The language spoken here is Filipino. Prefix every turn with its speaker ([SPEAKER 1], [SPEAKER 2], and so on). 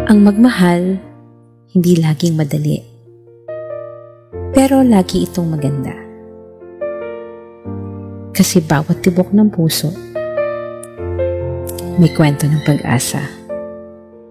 [SPEAKER 1] Ang magmahal, hindi laging madali. Pero lagi itong maganda. Kasi bawat tibok ng puso, may kwento ng pag-asa.